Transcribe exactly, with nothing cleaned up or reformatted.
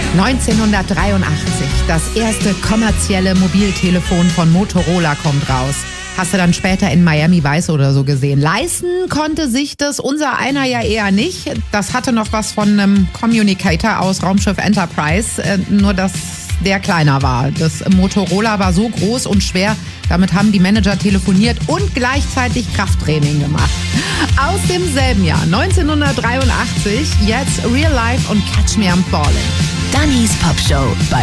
neunzehnhundertdreiundachtzig, das erste kommerzielle Mobiltelefon von Motorola kommt raus. Hast du dann später in Miami Vice oder so gesehen. Leisten konnte sich das unser einer ja eher nicht. Das hatte noch was von einem Communicator aus Raumschiff Enterprise, äh, nur dass der kleiner war. Das Motorola war so groß und schwer, damit haben die Manager telefoniert und gleichzeitig Krafttraining gemacht. Aus demselben Jahr, neunzehnhundertdreiundachtzig, jetzt Real Life und Catch Me I'm Falling. Dannys Pop Show bei